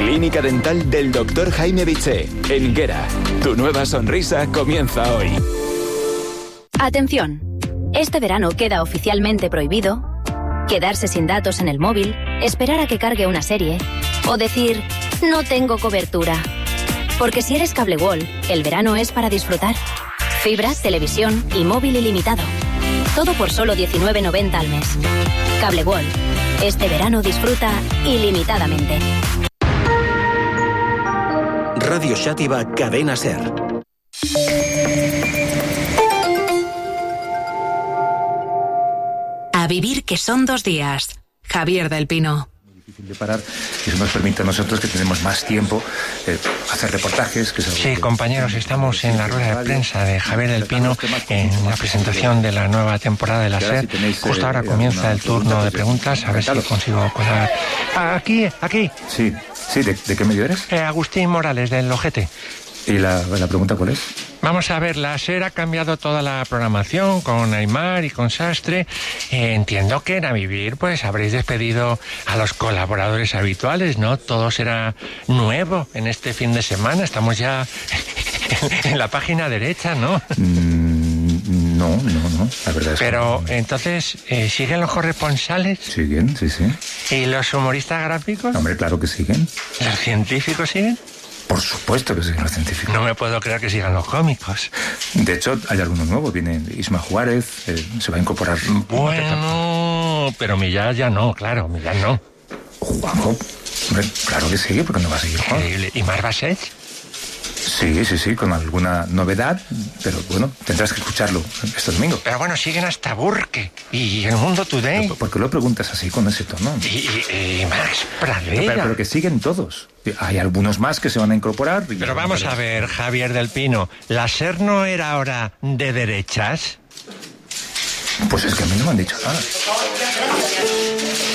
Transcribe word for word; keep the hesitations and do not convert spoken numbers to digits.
Clínica Dental del doctor Jaime Biché, en Higuera. Tu nueva sonrisa comienza hoy. Atención. Este verano queda oficialmente prohibido quedarse sin datos en el móvil, esperar a que cargue una serie o decir, no tengo cobertura. Porque si eres Cable World, el verano es para disfrutar. Fibra, televisión y móvil ilimitado. Todo por solo diecinueve noventa al mes. Cable World. Este verano disfruta ilimitadamente. Radio Xàtiva, Cadena Ser. A vivir que son dos días. Javier del Pino. Difícil de parar y eso nos permite a nosotros, que tenemos más tiempo, eh, hacer reportajes. Que sí, que... compañeros, estamos en la rueda de prensa de Javier del Pino en la presentación de la nueva temporada de la SER. Justo ahora comienza el turno de preguntas, a ver si consigo colar. Aquí, aquí. Sí, sí, ¿de, de qué medio eres? Eh, Agustín Morales, del Ojete. ¿Y la, la pregunta cuál es? Vamos a ver, la SER ha cambiado toda la programación con Aymar y con Sastre. Eh, entiendo que en A Vivir pues habréis despedido a los colaboradores habituales, ¿no? Todo será nuevo en este fin de semana. Estamos ya en la página derecha, ¿no? Mm, no, no, no. La verdad es Pero que... entonces, eh, ¿siguen los corresponsales? Siguen, sí, sí. ¿Y los humoristas gráficos? Hombre, claro que siguen. ¿Los científicos siguen? Por supuesto que siguen los científicos. No me puedo creer que sigan los cómicos. De hecho, hay alguno nuevo. Viene Isma Juárez, eh, se va a incorporar. Bueno, pero Millán ya no, claro, Millán no. Juanjo, hombre, claro que sigue, porque no va a seguir Juan. ¿Y Mar Basech? Sí, sí, sí, con alguna novedad, pero bueno, tendrás que escucharlo este domingo. Pero bueno, siguen hasta Burke y El Mundo Today. ¿Por qué lo preguntas así, con ese tono? Y, y, y Max Pradera. Pero, pero que siguen todos. Hay algunos más que se van a incorporar. Y pero vamos a ver, Javier del Pino, ¿la SER no era ahora de derechas? Pues es que a mí no me han dicho nada.